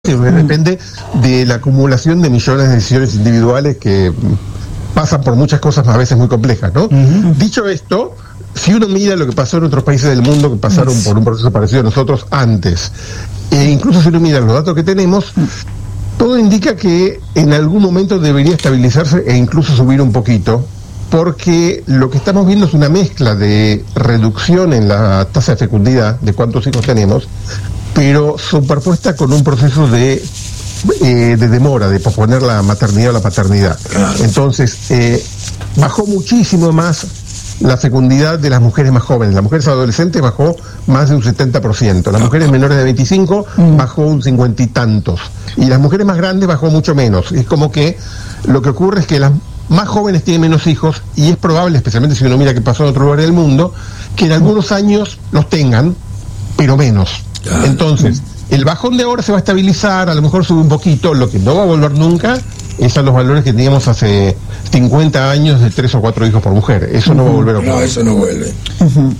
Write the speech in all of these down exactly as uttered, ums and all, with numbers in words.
Depende de la acumulación de millones de decisiones individuales que pasan por muchas cosas a veces muy complejas, ¿no? Uh-huh. Dicho esto, si uno mira lo que pasó en otros países del mundo que pasaron por un proceso parecido a nosotros antes, e incluso si uno mira los datos que tenemos, todo indica que en algún momento debería estabilizarse e incluso subir un poquito, porque lo que estamos viendo es una mezcla de reducción en la tasa de fecundidad, de cuántos hijos tenemos, pero superpuesta con un proceso de eh, de demora, de posponer la maternidad o la paternidad. Entonces, eh, bajó muchísimo más la fecundidad de las mujeres más jóvenes. Las mujeres adolescentes bajó más de un setenta por ciento. Las mujeres menores de veinticinco bajó un cincuenta y tantos. Y las mujeres más grandes bajó mucho menos. Es como que lo que ocurre es que las más jóvenes tienen menos hijos, y es probable, especialmente si uno mira qué pasó en otro lugar del mundo, que en algunos años los tengan, pero menos. Entonces, el bajón de ahora se va a estabilizar, a lo mejor sube un poquito. Lo que no va a volver nunca es a los valores que teníamos hace cincuenta años de tres o cuatro hijos por mujer. Eso uh-huh. no va a volver a ocurrir. No, eso no vuelve. Uh-huh.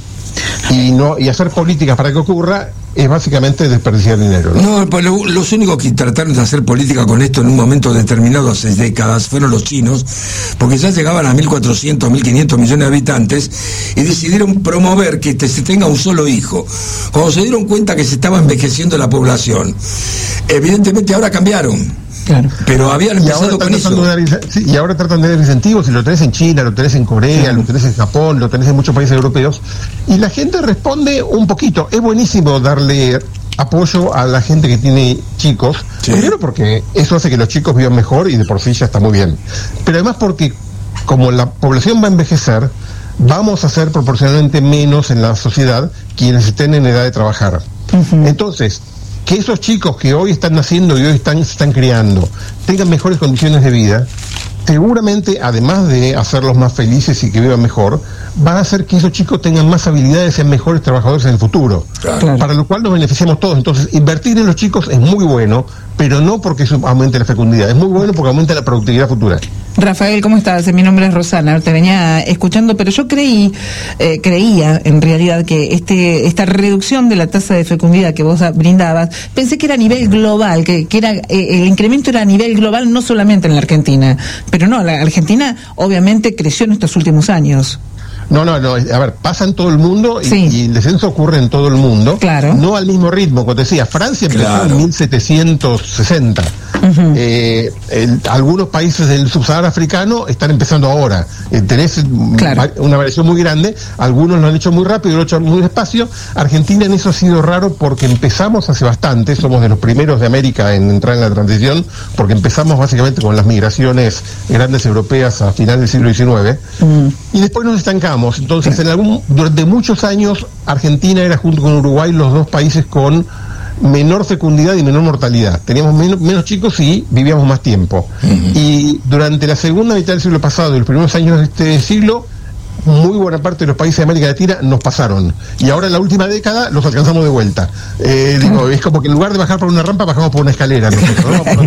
Y no y hacer políticas para que ocurra es básicamente desperdiciar dinero, ¿no? No, pues lo, los únicos que trataron de hacer política con esto en un momento determinado hace décadas fueron los chinos, porque ya llegaban a mil cuatrocientos, mil quinientos millones de habitantes y decidieron promover que te, se tenga un solo hijo. Cuando se dieron cuenta que se estaba envejeciendo la población, evidentemente ahora cambiaron. Claro. Pero habían empezado con eso. Dar, sí, y ahora tratan de dar incentivos, y lo tenés en China, lo tenés en Corea, sí. lo tenés en Japón, lo tenés en muchos países europeos, y la gente responde un poquito. Es buenísimo darle apoyo a la gente que tiene chicos, sí. primero porque eso hace que los chicos vivan mejor, y de por sí ya está muy bien, pero además porque como la población va a envejecer, vamos a ser proporcionalmente menos en la sociedad quienes estén en edad de trabajar. Uh-huh. Entonces, que esos chicos que hoy están naciendo y hoy están, se están criando tengan mejores condiciones de vida, seguramente, además de hacerlos más felices y que vivan mejor, va a hacer que esos chicos tengan más habilidades y sean mejores trabajadores en el futuro. Claro. Para lo cual nos beneficiamos todos. Entonces, invertir en los chicos es muy bueno, pero no porque eso aumente la fecundidad, es muy bueno porque aumenta la productividad futura. Rafael, ¿cómo estás? Mi nombre es Rosana, te venía escuchando, pero yo creí, eh, creía en realidad que este esta reducción de la tasa de fecundidad que vos brindabas, pensé que era a nivel global, que, que era eh, el incremento era a nivel global, no solamente en la Argentina, pero no, la Argentina obviamente creció en estos últimos años. No, no, no, a ver, pasa en todo el mundo y, sí. y el descenso ocurre en todo el mundo, claro. no al mismo ritmo. Como te decía, Francia empezó claro. en mil setecientos sesenta. Uh-huh. Eh, el, algunos países del subsahara africano están empezando ahora. Eh, tenés claro. una variación muy grande, algunos lo han hecho muy rápido, lo han hecho muy despacio. Argentina en eso ha sido raro porque empezamos hace bastante, somos de los primeros de América en entrar en la transición, porque empezamos básicamente con las migraciones grandes europeas a finales del siglo diecinueve, uh-huh. y después nos estancamos. Entonces, en algún, durante muchos años, Argentina era junto con Uruguay los dos países con menor fecundidad y menor mortalidad. Teníamos menos, menos chicos y vivíamos más tiempo. Uh-huh. Y durante la segunda mitad del siglo pasado y los primeros años de este siglo, muy buena parte de los países de América Latina nos pasaron. Y ahora en la última década los alcanzamos de vuelta. Eh, digo, es como que en lugar de bajar por una rampa, bajamos por una escalera. Nosotros, ¿no?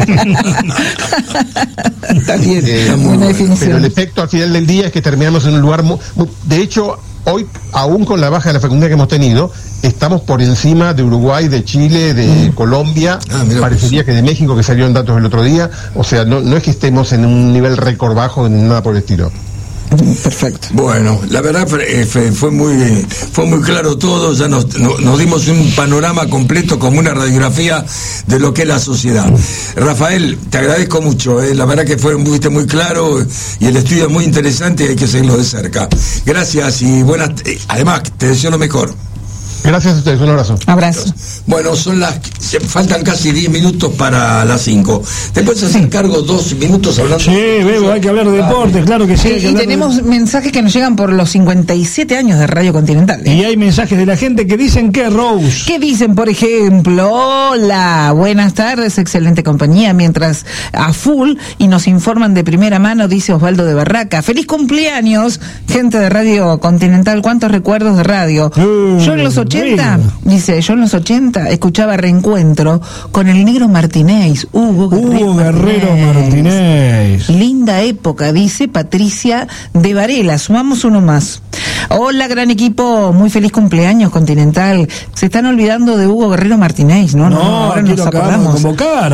Está bien, eh, buena definición. Pero el efecto al final del día es que terminamos en un lugar muy, muy... De hecho, hoy, aún con la baja de la fecundidad que hemos tenido, estamos por encima de Uruguay, de Chile, de mm. Colombia, ah, parecería pues. que de México, que salieron datos el otro día. O sea, no, no es que estemos en un nivel récord bajo ni nada por el estilo. Perfecto. Bueno, la verdad fue muy fue muy claro todo, ya nos, nos dimos un panorama completo como una radiografía de lo que es la sociedad. Rafael, te agradezco mucho, eh, la verdad que fue muy, muy claro y el estudio es muy interesante y hay que seguirlo de cerca. Gracias y buenas, eh, además te deseo lo mejor. Gracias a ustedes, un abrazo. Abrazo. Bueno, son las, faltan casi diez minutos para las cinco. ¿Te puedes hacer cargo dos minutos hablando? Sí, Bebo, hay que hablar de deportes, ah, claro que sí. Y, y tenemos de... mensajes que nos llegan por los cincuenta y siete años de Radio Continental. ¿eh? Y hay mensajes de la gente que dicen que Rose. ¿Qué dicen, por ejemplo? Hola, buenas tardes, excelente compañía, mientras a full, y nos informan de primera mano, dice Osvaldo de Barraca. ¡Feliz cumpleaños, gente de Radio Continental! ¿Cuántos recuerdos de radio? Mm, Yo en los ochenta, dice, yo en los ochenta escuchaba Reencuentro con el Negro Martínez, Hugo Guerrero, Hugo Guerrero Martínez. Linda época, dice Patricia de Varela. Sumamos uno más. Hola, gran equipo, muy feliz cumpleaños, Continental. Se están olvidando de Hugo Guerrero Martínez, ¿no? No, no, ahora aquí nos lo acabamos de acordamos. convocar.